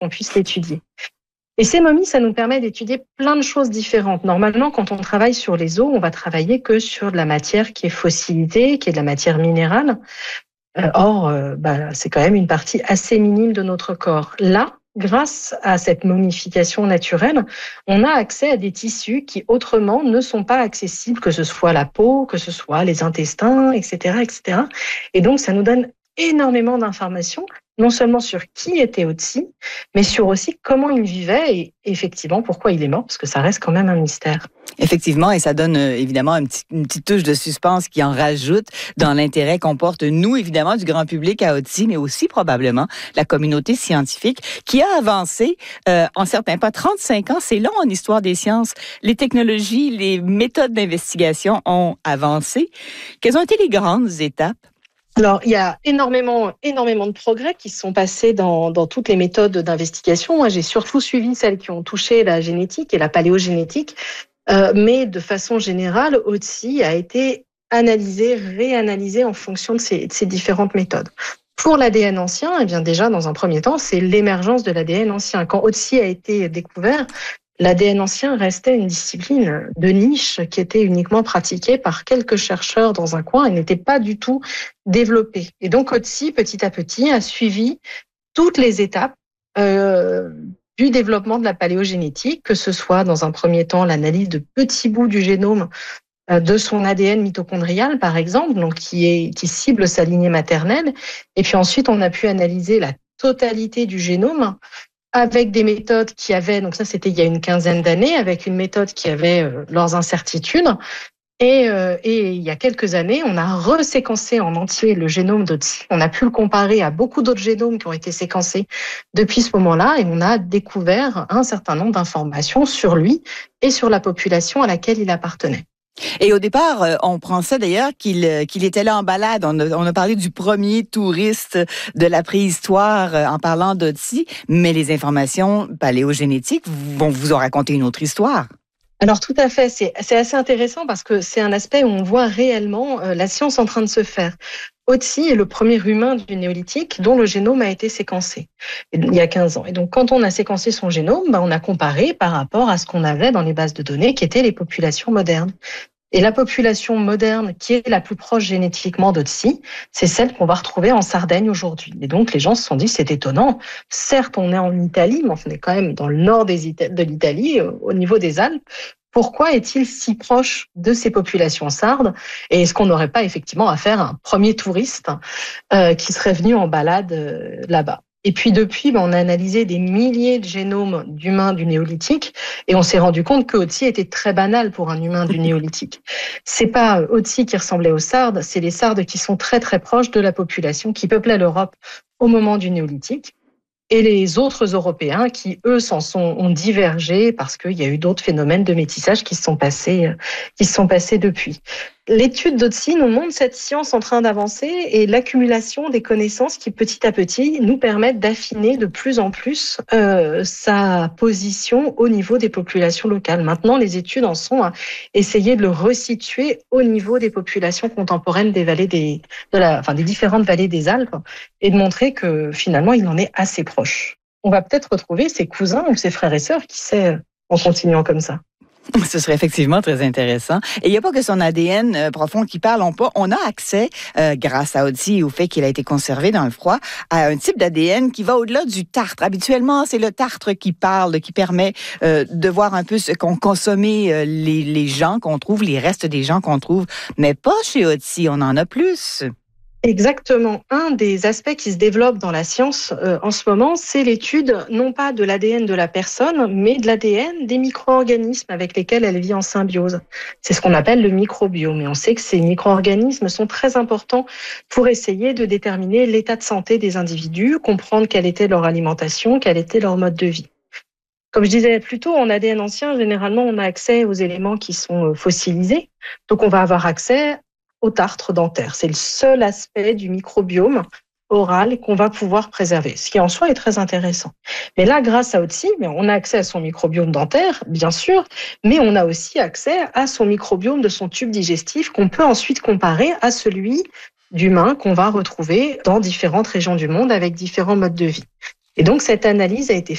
qu'on puisse l'étudier. Et ces momies, ça nous permet d'étudier plein de choses différentes. Normalement, quand on travaille sur les os, on va travailler que sur de la matière qui est fossilisée, qui est de la matière minérale. C'est quand même une partie assez minime de notre corps. Là, grâce à cette momification naturelle, on a accès à des tissus qui autrement ne sont pas accessibles, que ce soit la peau, que ce soit les intestins, etc., etc. Et donc, ça nous donne énormément d'informations, non seulement sur qui était Otzi, mais sur aussi comment il vivait et effectivement pourquoi il est mort, parce que ça reste quand même un mystère. Effectivement, et ça donne évidemment une petite touche de suspense qui en rajoute dans l'intérêt qu'on porte, nous, évidemment, du grand public à Otzi, mais aussi probablement la communauté scientifique qui a avancé en certains pas. 35 ans, c'est long en histoire des sciences. Les technologies, les méthodes d'investigation ont avancé. Quelles ont été les grandes étapes? Alors, il y a énormément de progrès qui se sont passés dans toutes les méthodes d'investigation. Moi, j'ai surtout suivi celles qui ont touché la génétique et la paléogénétique. Mais de façon générale, Otzi a été analysé, réanalysé en fonction de ces différentes méthodes. Pour l'ADN ancien, eh bien déjà, dans un premier temps, c'est l'émergence de l'ADN ancien. Quand Otzi a été découvert, l'ADN ancien restait une discipline de niche qui était uniquement pratiquée par quelques chercheurs dans un coin et n'était pas du tout développée. Et donc Otzi, petit à petit, a suivi toutes les étapes du développement de la paléogénétique, que ce soit dans un premier temps l'analyse de petits bouts du génome de son ADN mitochondrial, par exemple, donc qui cible sa lignée maternelle. Et puis ensuite, on a pu analyser la totalité du génome avec des méthodes qui avaient, donc ça c'était il y a une quinzaine d'années, avec une méthode qui avait leurs incertitudes. Et il y a quelques années, on a reséquencé en entier le génome d'Otzi. On a pu le comparer à beaucoup d'autres génomes qui ont été séquencés depuis ce moment-là et on a découvert un certain nombre d'informations sur lui et sur la population à laquelle il appartenait. Et au départ, on pensait d'ailleurs qu'il était là en balade. On a parlé du premier touriste de la préhistoire en parlant d'Otzi, mais les informations paléogénétiques vous ont raconté une autre histoire. Alors tout à fait, c'est assez intéressant parce que c'est un aspect où on voit réellement la science en train de se faire. Otzi est le premier humain du néolithique dont le génome a été séquencé il y a 15 ans. Et donc quand on a séquencé son génome, on a comparé par rapport à ce qu'on avait dans les bases de données qui étaient les populations modernes. Et la population moderne qui est la plus proche génétiquement d'Otzi, c'est celle qu'on va retrouver en Sardaigne aujourd'hui. Et donc les gens se sont dit c'est étonnant. Certes, on est en Italie, mais on est quand même dans le nord de l'Italie, au niveau des Alpes. Pourquoi est-il si proche de ces populations sardes? Et est-ce qu'on n'aurait pas effectivement affaire à un premier touriste qui serait venu en balade là-bas? Et puis depuis, on a analysé des milliers de génomes d'humains du néolithique et on s'est rendu compte que Otzi était très banal pour un humain du néolithique. C'est pas Otzi qui ressemblait aux Sardes, c'est les Sardes qui sont très très proches de la population qui peuplait l'Europe au moment du néolithique. Et les autres Européens qui, eux, ont divergé parce qu'il y a eu d'autres phénomènes de métissage qui se sont passés depuis. L'étude d'Otzi nous montre cette science en train d'avancer et l'accumulation des connaissances qui, petit à petit, nous permettent d'affiner de plus en plus sa position au niveau des populations locales. Maintenant, les études en sont à essayer de le resituer au niveau des populations contemporaines des vallées des différentes vallées des Alpes et de montrer que finalement, il en est assez proche. On va peut-être retrouver ses cousins ou ses frères et sœurs, qui sait, en continuant comme ça. Ce serait effectivement très intéressant. Et il n'y a pas que son ADN profond qui parle. On a accès, grâce à Otzi et au fait qu'il a été conservé dans le froid, à un type d'ADN qui va au-delà du tartre. Habituellement, c'est le tartre qui parle, qui permet de voir un peu ce qu'ont consommé les gens qu'on trouve, les restes des gens qu'on trouve. Mais pas chez Otzi, on en a plus. Exactement. Un des aspects qui se développe dans la science en ce moment, c'est l'étude non pas de l'ADN de la personne, mais de l'ADN des micro-organismes avec lesquels elle vit en symbiose. C'est ce qu'on appelle le microbiome. Et on sait que ces micro-organismes sont très importants pour essayer de déterminer l'état de santé des individus, comprendre quelle était leur alimentation, quel était leur mode de vie. Comme je disais plus tôt, en ADN ancien, généralement, on a accès aux éléments qui sont fossilisés. Donc, on va avoir accès au tartre dentaire. C'est le seul aspect du microbiome oral qu'on va pouvoir préserver, ce qui en soi est très intéressant. Mais là, grâce à Otzi, on a accès à son microbiome dentaire, bien sûr, mais on a aussi accès à son microbiome de son tube digestif qu'on peut ensuite comparer à celui d'humain qu'on va retrouver dans différentes régions du monde avec différents modes de vie. Et donc, cette analyse a été